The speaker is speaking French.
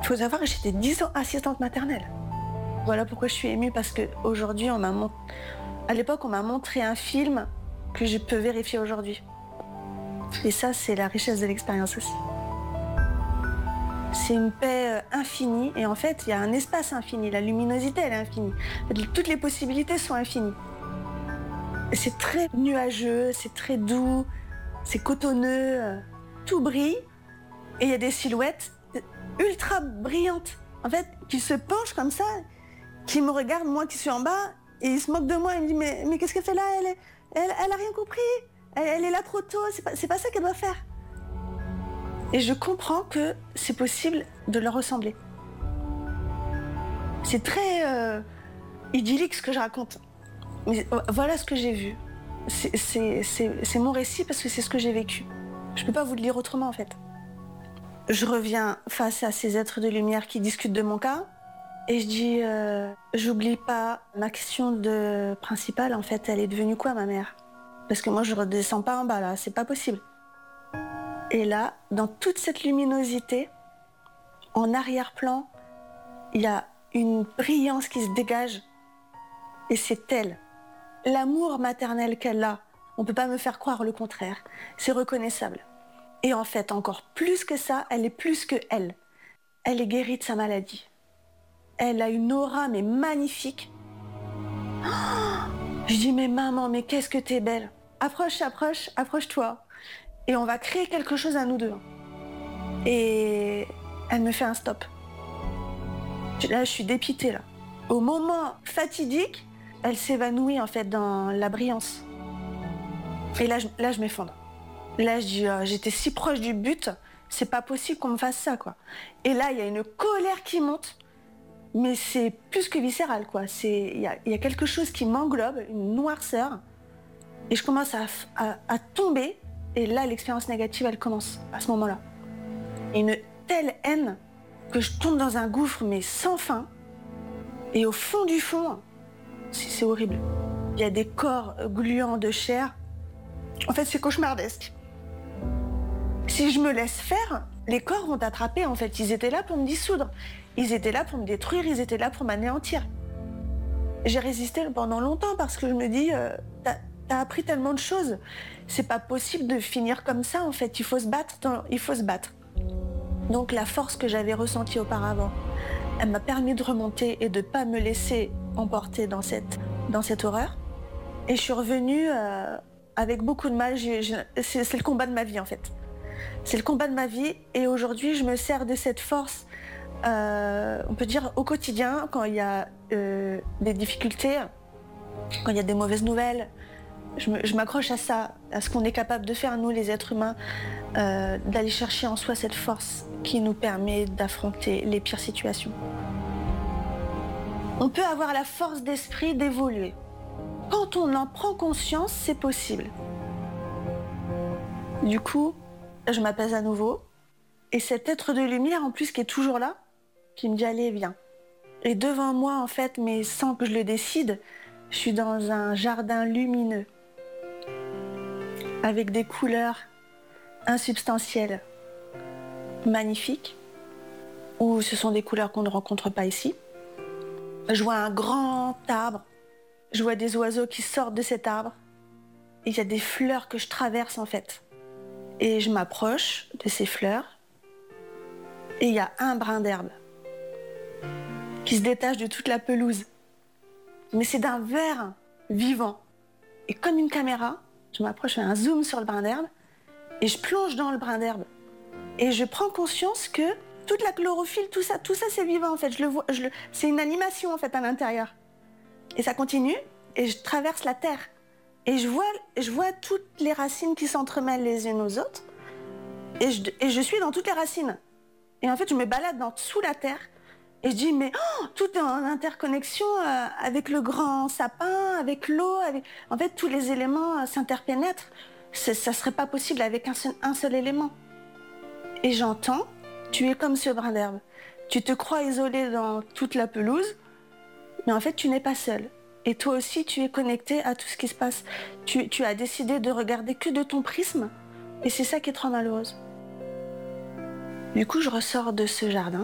Il faut savoir que j'étais 10 ans assistante maternelle. Voilà pourquoi je suis émue, parce qu'aujourd'hui, à l'époque, on m'a montré un film que je peux vérifier aujourd'hui. Et ça, c'est la richesse de l'expérience aussi. C'est une paix infinie, et en fait, il y a un espace infini, la luminosité, elle est infinie. Toutes les possibilités sont infinies. Et c'est très nuageux, c'est très doux, c'est cotonneux, tout brille, et il y a des silhouettes ultra brillantes, en fait, qui se penchent comme ça, qui me regardent, moi qui suis en bas, et ils se moquent de moi, ils me disent mais qu'est-ce qu'elle fait là, elle a rien compris, elle est là trop tôt, c'est pas ça qu'elle doit faire. Et je comprends que c'est possible de leur ressembler. C'est très idyllique ce que je raconte, mais voilà ce que j'ai vu. C'est mon récit parce que c'est ce que j'ai vécu. Je peux pas vous le dire autrement en fait. Je reviens face à ces êtres de lumière qui discutent de mon cas et je dis j'oublie pas ma question principale, en fait, elle est devenue quoi ma mère? Parce que moi je redescends pas en bas là, c'est pas possible. Et là, dans toute cette luminosité, en arrière-plan, il y a une brillance qui se dégage et c'est elle. L'amour maternel qu'elle a, on peut pas me faire croire le contraire, c'est reconnaissable. Et en fait, encore plus que ça, elle est plus que elle. Elle est guérie de sa maladie. Elle a une aura, mais magnifique. Oh, je dis, mais maman, mais qu'est-ce que t'es belle. Approche-toi. Et on va créer quelque chose à nous deux. Et elle me fait un stop. Là, je suis dépitée, là. Au moment fatidique, elle s'évanouit, en fait, dans la brillance. Et là, je m'effondre. Là, je dis, j'étais si proche du but, c'est pas possible qu'on me fasse ça, quoi. Et là, il y a une colère qui monte, mais c'est plus que viscéral, quoi. Il y a quelque chose qui m'englobe, une noirceur, et je commence à tomber, et là, l'expérience négative, elle commence à ce moment-là. Et une telle haine que je tombe dans un gouffre, mais sans fin, et au fond du fond, c'est horrible. Il y a des corps gluants de chair. En fait, c'est cauchemardesque. Si je me laisse faire, les corps vont t'attraper, en fait. Ils étaient là pour me dissoudre. Ils étaient là pour me détruire. Ils étaient là pour m'anéantir. J'ai résisté pendant longtemps parce que je me dis, t'as appris tellement de choses. C'est pas possible de finir comme ça, en fait. Il faut se battre. Donc la force que j'avais ressentie auparavant, elle m'a permis de remonter et de pas me laisser emporter dans cette horreur. Et je suis revenue avec beaucoup de mal. C'est le combat de ma vie, en fait. C'est le combat de ma vie, et aujourd'hui je me sers de cette force, on peut dire au quotidien, quand il y a des difficultés, quand il y a des mauvaises nouvelles. Je m'accroche à ça, à ce qu'on est capable de faire, nous les êtres humains, d'aller chercher en soi cette force qui nous permet d'affronter les pires situations. On peut avoir la force d'esprit d'évoluer. Quand on en prend conscience, c'est possible. Du coup, je m'apaise à nouveau, et cet être de lumière, en plus, qui est toujours là, qui me dit allez, viens. Et devant moi, en fait, mais sans que je le décide, je suis dans un jardin lumineux, avec des couleurs insubstantielles, magnifiques, où ce sont des couleurs qu'on ne rencontre pas ici. Je vois un grand arbre, je vois des oiseaux qui sortent de cet arbre, et il y a des fleurs que je traverse, en fait. Et je m'approche de ces fleurs, et il y a un brin d'herbe qui se détache de toute la pelouse. Mais c'est d'un vert vivant. Et comme une caméra, je m'approche, je fais un zoom sur le brin d'herbe, et je plonge dans le brin d'herbe. Et je prends conscience que toute la chlorophylle, tout ça c'est vivant, en fait. Je le vois, c'est une animation, en fait, à l'intérieur. Et ça continue, et je traverse la terre. Et je vois toutes les racines qui s'entremêlent les unes aux autres. Et je suis dans toutes les racines. Et en fait, je me balade sous la terre. Et je dis, mais tout est en interconnexion avec le grand sapin, avec l'eau. En fait, tous les éléments s'interpénètrent. Ça serait pas possible avec un seul élément. Et j'entends, tu es comme ce brin d'herbe. Tu te crois isolé dans toute la pelouse, mais en fait, tu n'es pas seul. Et toi aussi, tu es connecté à tout ce qui se passe. Tu as décidé de regarder que de ton prisme, et c'est ça qui est trop malheureuse. Du coup, je ressors de ce jardin.